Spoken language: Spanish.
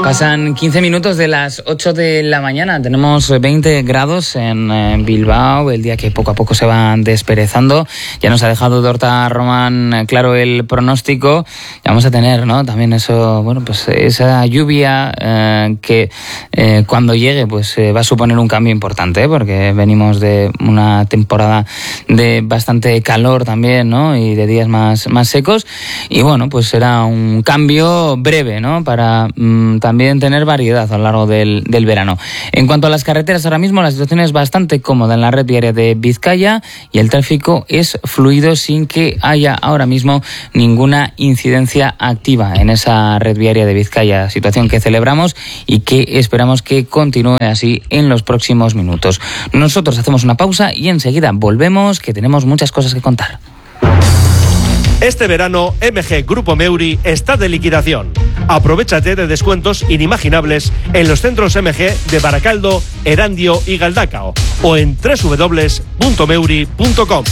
Pasan 15 minutos de las 8 de la mañana. Tenemos 20 grados en Bilbao, el día que poco a poco se van desperezando. Ya nos ha dejado Dorta Román claro el pronóstico. Ya vamos a tener, ¿no?, también eso, bueno, pues esa lluvia que cuando llegue pues va a suponer un cambio importante, porque venimos de una temporada de bastante calor también, ¿no?, y de días más secos. Y bueno, pues será un cambio breve, ¿no?, para también tener variedad a lo largo del verano. En cuanto a las carreteras, ahora mismo la situación es bastante cómoda en la red viaria de Vizcaya y el tráfico es fluido sin que haya ahora mismo ninguna incidencia activa en esa red viaria de Vizcaya, situación que celebramos y que esperamos que continúe así en los próximos minutos. Nosotros hacemos una pausa y enseguida volvemos, que tenemos muchas cosas que contar. Este verano, MG Grupo Meuri está de liquidación. Aprovéchate de descuentos inimaginables en los centros MG de Baracaldo, Erandio y Galdacao o en www.meuri.com.